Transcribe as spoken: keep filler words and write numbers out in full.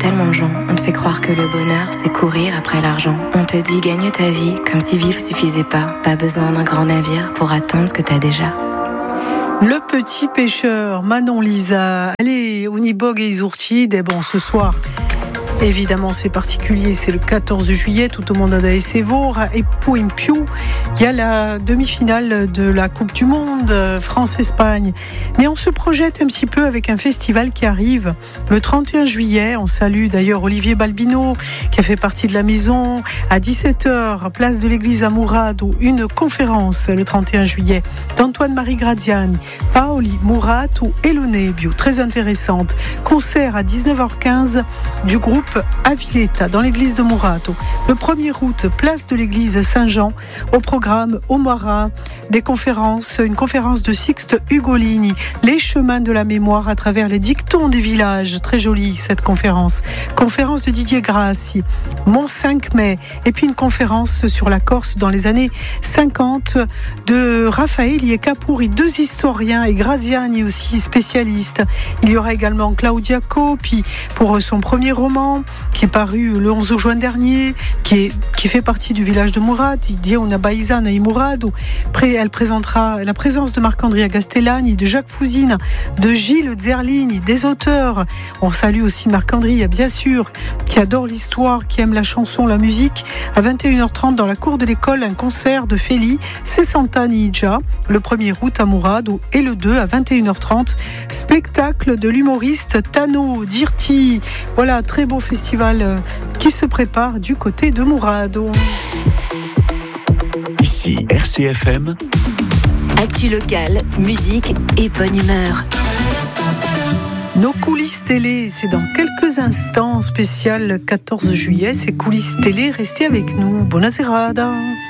tellement de gens. On te fait croire que le bonheur, c'est courir après l'argent. On te dit gagne ta vie, comme si vivre suffisait pas. Pas besoin d'un grand navire pour atteindre ce que t'as déjà. Le petit pêcheur, Manon Lisa. Allez, Unibog et Isourtide. Et bon, ce soir, évidemment, c'est particulier. C'est le quatorze juillet, tout au monde a Sévour et Pouimpiou. Il y a la demi-finale de la Coupe du Monde, France-Espagne. Mais on se projette un petit peu avec un festival qui arrive le trente et un juillet. On salue d'ailleurs Olivier Balbino, qui a fait partie de la maison. À dix-sept heures, place de l'église à Mourad, où une conférence le trente et un juillet d'Antoine-Marie Graziani, Paoli Murat ou Elone Bio. Très intéressante. Concert à dix-neuf heures quinze du groupe Avileta dans l'église de Murato. Le premier août, place de l'église Saint-Jean. Au programme Omara, des conférences, une conférence de Sixte Ugolini, les chemins de la mémoire à travers les dictons des villages. Très jolie cette conférence. Conférence de Didier Grassi, Mont cinq mai. Et puis une conférence sur la Corse dans les années cinquante de Raphaël Iekapouri, deux historiens, et Graziani aussi spécialiste. Il y aura également Claudia Coppi pour son premier roman qui est paru le onze juin dernier, qui, est, qui fait partie du village de Mourad. Il dit on a Baïzan et Mourad. Elle présentera la présence de Marc-André Gastellani, de Jacques Fouzine, de Gilles Zerlini, des auteurs. On salue aussi Marc-André, bien sûr, qui adore l'histoire, qui aime la chanson, la musique. À vingt et une heures trente, dans la cour de l'école, un concert de Feli Sessanta Ninja, le premier août à Mourad, et le deux à vingt et une heures trente, spectacle de l'humoriste Tano Dirti. Voilà, très beau festival qui se prépare du côté de Mourado. Ici R C F M. Actu locale, musique et bonne humeur. Nos coulisses télé, c'est dans quelques instants, spécial quatorze juillet, c'est coulisses télé, restez avec nous. Buona serata.